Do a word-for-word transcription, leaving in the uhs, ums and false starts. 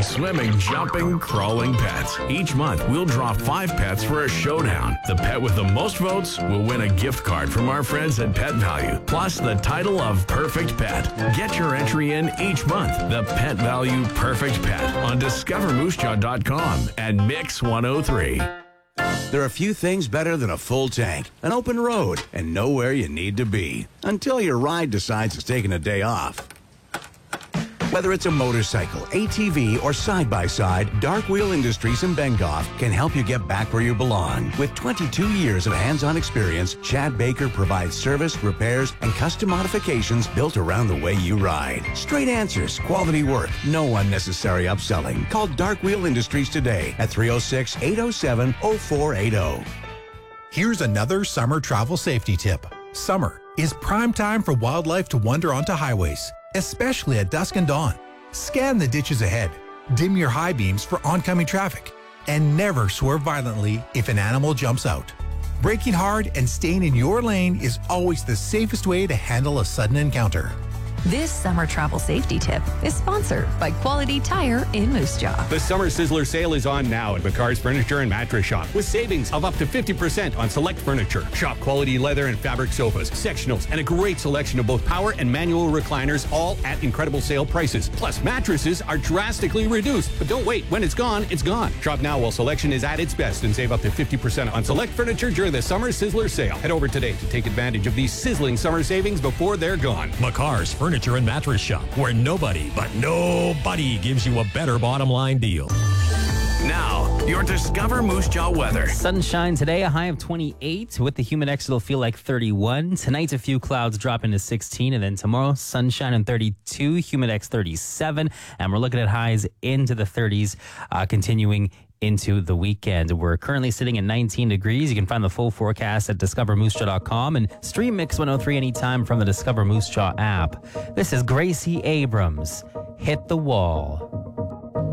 swimming, jumping, crawling pets. Each month, we'll draw five pets for a showdown. The pet with the most votes will win a gift card from our friends at Pet Value, plus the title of Perfect Pet. Get your entry in each month. The Pet Value Perfect Pet on discover moose jaw dot com and Mix one oh three. There are few things better than a full tank, an open road, and know where you need to be. Until your ride decides it's taking a day off. Whether it's a motorcycle, A T V, or side-by-side, Dark Wheel Industries in Bengoff can help you get back where you belong. With twenty-two years of hands-on experience, Chad Baker provides service, repairs, and custom modifications built around the way you ride. Straight answers, quality work, no unnecessary upselling. Call Dark Wheel Industries today at three oh six, eight oh seven, oh four eight oh. Here's another summer travel safety tip. Summer is prime time for wildlife to wander onto highways, especially at dusk and dawn. Scan the ditches ahead, dim your high beams for oncoming traffic, and never swerve violently if an animal jumps out. Braking hard and staying in your lane is always the safest way to handle a sudden encounter. This summer travel safety tip is sponsored by Quality Tire in Moose Jaw. The Summer Sizzler sale is on now at McCar's Furniture and Mattress Shop with savings of up to fifty percent on select furniture. Shop quality leather and fabric sofas, sectionals, and a great selection of both power and manual recliners, all at incredible sale prices. Plus, mattresses are drastically reduced. But don't wait. When it's gone, it's gone. Shop now while selection is at its best and save up to fifty percent on select furniture during the Summer Sizzler sale. Head over today to take advantage of these sizzling summer savings before they're gone. McCar's Furniture and Mattress Shop, where nobody, but nobody gives you a better bottom line deal. Now, your Discover Moose Jaw weather. Sunshine today, a high of twenty-eight. With the humidex, it'll feel like thirty-one. Tonight, a few clouds drop into sixteen. And then tomorrow, sunshine and thirty-two, humidex thirty-seven. And we're looking at highs into the thirties, uh, continuing into the weekend. We're currently sitting at nineteen degrees. You can find the full forecast at discover moose jaw dot com and stream Mix one oh three anytime from the Discover Moose Jaw app. This is Gracie Abrams, Hit the Wall.